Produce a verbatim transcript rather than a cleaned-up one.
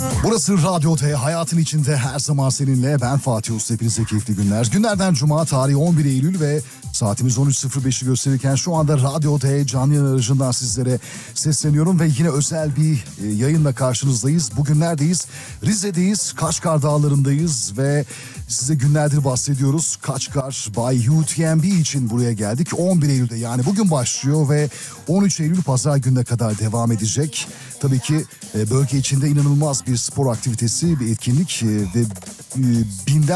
Burası Radyo T, hayatın içinde her zaman seninle. Ben Fatih Usta, hepinize keyifli günler. Günlerden Cuma, tarih on bir Eylül ve saatimiz on üç sıfır beşi gösterirken şu anda Radyo T canlı yayın aracından sizlere sesleniyorum ve yine özel bir yayınla karşınızdayız. Bugün neredeyiz? Rize'deyiz, Kaçkar Dağları'ndayız ve size günlerdir bahsediyoruz. Kaçkar by U T M B için buraya geldik. on bir Eylül'de, yani bugün başlıyor ve on üç Eylül Pazar gününe kadar devam edecek. Tabii ki bölge içinde inanılmaz bir spor aktivitesi, bir etkinlik ve binden